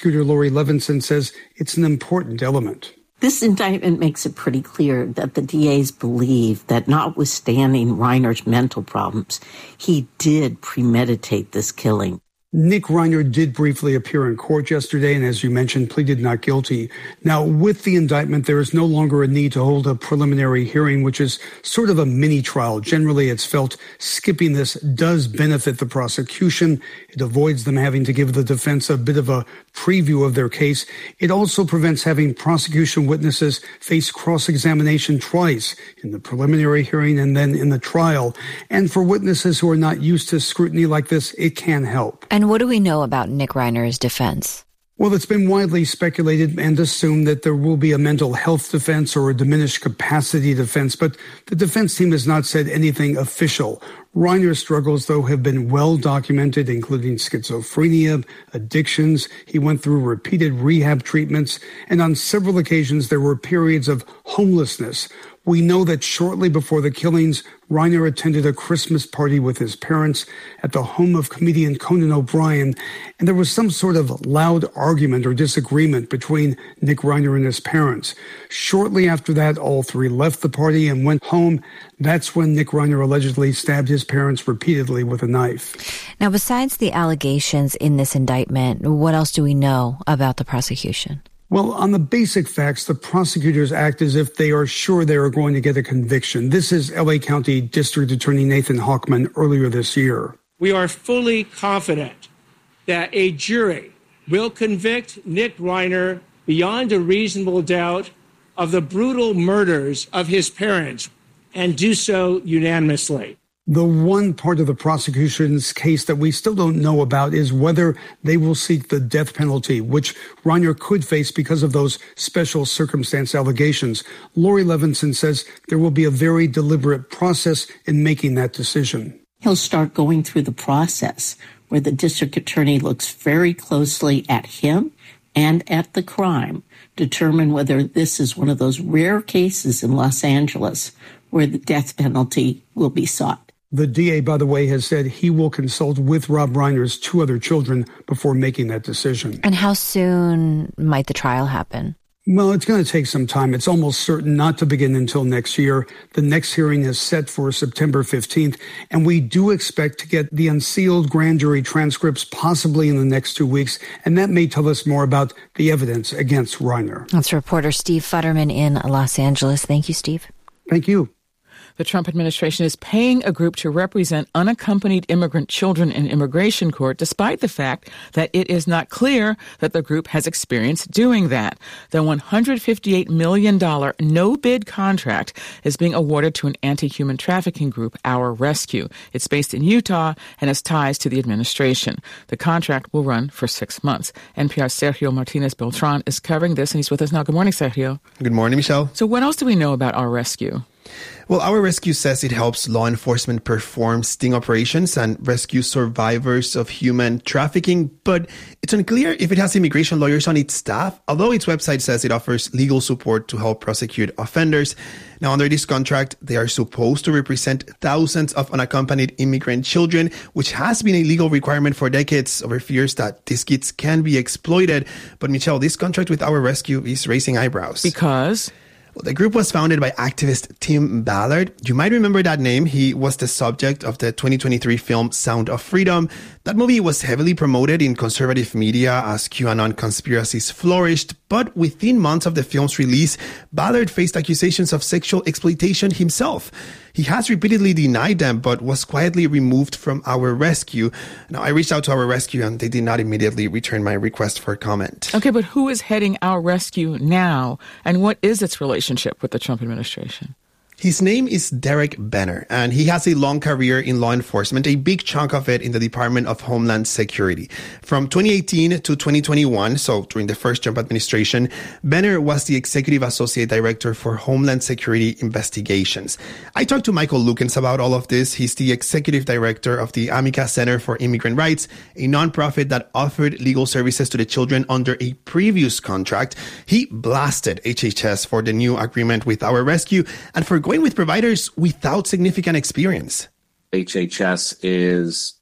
prosecutor Lori Levinson says it's an important element. This indictment makes it pretty clear that the DAs believe that notwithstanding Reiner's mental problems, he did premeditate this killing. Nick Reiner did briefly appear in court yesterday and, as you mentioned, pleaded not guilty. Now, with the indictment, there is no longer a need to hold a preliminary hearing, which is sort of a mini trial. Generally, it's felt skipping this does benefit the prosecution. It avoids them having to give the defense a bit of a preview of their case. It also prevents having prosecution witnesses face cross-examination twice, in the preliminary hearing and then in the trial. And for witnesses who are not used to scrutiny like this, it can help. And what do we know about Nick Reiner's defense? Well, it's been widely speculated and assumed that there will be a mental health defense or a diminished capacity defense, but the defense team has not said anything official. Reiner's struggles, though, have been well documented, including schizophrenia, addictions. He went through repeated rehab treatments, and on several occasions there were periods of homelessness. We know that shortly before the killings, Reiner attended a Christmas party with his parents at the home of comedian Conan O'Brien, and there was some sort of loud argument or disagreement between Nick Reiner and his parents. Shortly after that, all three left the party and went home. That's when Nick Reiner allegedly stabbed his parents repeatedly with a knife. Now, besides the allegations in this indictment, what else do we know about the prosecution? Well, on the basic facts, the prosecutors act as if they are sure they are going to get a conviction. This is L.A. County District Attorney Nathan Hawkman earlier this year. We are fully confident that a jury will convict Nick Reiner beyond a reasonable doubt of the brutal murders of his parents and do so unanimously. The one part of the prosecution's case that we still don't know about is whether they will seek the death penalty, which Reiner could face because of those special circumstance allegations. Lori Levinson says there will be a very deliberate process in making that decision. He'll start going through the process where the district attorney looks very closely at him and at the crime, determine whether this is one of those rare cases in Los Angeles where the death penalty will be sought. The DA, by the way, has said he will consult with Rob Reiner's two other children before making that decision. And how soon might the trial happen? Well, it's going to take some time. It's almost certain not to begin until next year. The next hearing is set for September 15th, and we do expect to get the unsealed grand jury transcripts possibly in the next 2 weeks, and that may tell us more about the evidence against Reiner. That's reporter Steve Futterman in Los Angeles. Thank you, Steve. Thank you. The Trump administration is paying a group to represent unaccompanied immigrant children in immigration court, despite the fact that it is not clear that the group has experience doing that. The $158 million no-bid contract is being awarded to an anti-human trafficking group, Our Rescue. It's based in Utah and has ties to the administration. The contract will run for 6 months. NPR's Sergio Martinez-Beltran is covering this, and he's with us now. Good morning, Sergio. Good morning, Michelle. So what else do we know about Our Rescue? Well, Our Rescue says it helps law enforcement perform sting operations and rescue survivors of human trafficking, but it's unclear if it has immigration lawyers on its staff, although its website says it offers legal support to help prosecute offenders. Now, under this contract, they are supposed to represent thousands of unaccompanied immigrant children, which has been a legal requirement for decades over fears that these kids can be exploited. But, Michelle, this contract with Our Rescue is raising eyebrows. Because? The group was founded by activist Tim Ballard. You might remember that name. He was the subject of the 2023 film Sound of Freedom. That movie was heavily promoted in conservative media as QAnon conspiracies flourished. But within months of the film's release, Ballard faced accusations of sexual exploitation himself. He has repeatedly denied them, but was quietly removed from Our Rescue. Now, I reached out to Our Rescue, and they did not immediately return my request for comment. Okay, but who is heading Our Rescue now, and what is its relationship with the Trump administration? His name is Derek Benner, and he has a long career in law enforcement, a big chunk of it in the Department of Homeland Security. From 2018 to 2021, so during the first Trump administration, Benner was the Executive Associate Director for Homeland Security Investigations. I talked to Michael Lukens about all of this. He's the Executive Director of the Amica Center for Immigrant Rights, a nonprofit that offered legal services to the children under a previous contract. He blasted HHS for the new agreement with Our Rescue and for going with providers without significant experience. HHS is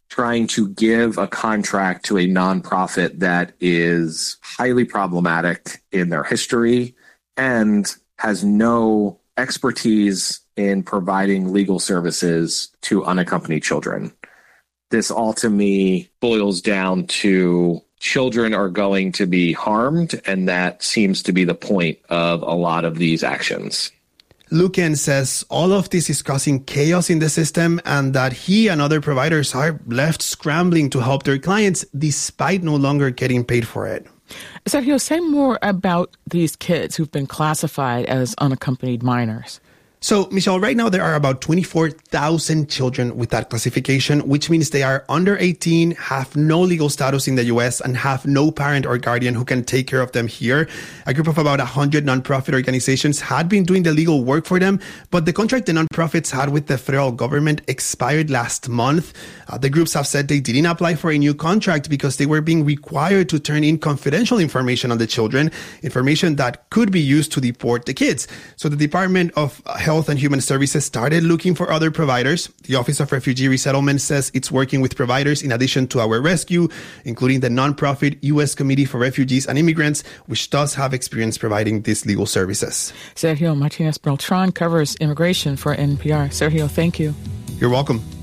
trying to give a contract to a nonprofit that is highly problematic in their history and has no expertise in providing legal services to unaccompanied children. This all to me boils down to children are going to be harmed, and that seems to be the point of a lot of these actions. Luken says all of this is causing chaos in the system and that he and other providers are left scrambling to help their clients despite no longer getting paid for it. Sergio, say more about these kids who've been classified as unaccompanied minors. So, Michelle, right now there are about 24,000 children with that classification, which means they are under 18, have no legal status in the U.S., and have no parent or guardian who can take care of them here. A group of about 100 nonprofit organizations had been doing the legal work for them, but the contract the nonprofits had with the federal government expired last month. The groups have said they didn't apply for a new contract because they were being required to turn in confidential information on the children, information that could be used to deport the kids. So the Department of Health and Human Services started looking for other providers. The Office of Refugee Resettlement says it's working with providers in addition to Our Rescue, including the nonprofit U.S. Committee for Refugees and Immigrants, which does have experience providing these legal services. Sergio Martinez Beltran covers immigration for NPR. Sergio, thank you. You're welcome.